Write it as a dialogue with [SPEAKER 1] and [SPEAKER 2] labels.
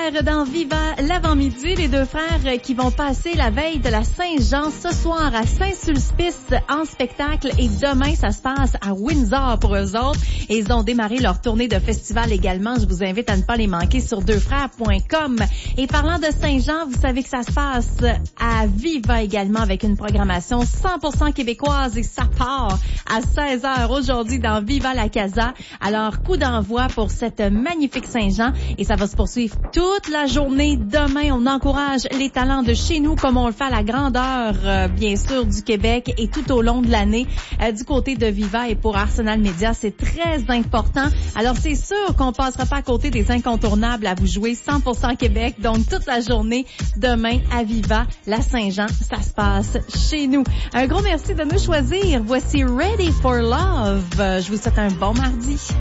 [SPEAKER 1] frères dans Viva l'avant-midi, les deux frères qui vont passer la veille de la Saint-Jean ce soir à Saint-Sulpice en spectacle et demain ça se passe à Windsor pour eux autres et ils ont démarré leur tournée de festival également. Je vous invite à ne pas les manquer sur deufrères.com. Et parlant de Saint-Jean, vous savez que ça se passe à Viva également avec une programmation 100% québécoise et ça part à 16h aujourd'hui dans Viva la Casa. Alors coup d'envoi pour cette magnifique Saint-Jean et ça va se poursuivre toute la journée. Demain, on encourage les talents de chez nous comme on le fait à la grandeur, bien sûr, du Québec et tout au long de l'année du côté de Viva et pour Arsenal Media, c'est très important. Alors, c'est sûr qu'on passera pas à côté des incontournables à vous jouer 100% Québec. Donc, toute la journée, demain, à Viva, la Saint-Jean, ça se passe chez nous. Un gros merci de nous choisir. Voici Ready for Love. Je vous souhaite un bon mardi.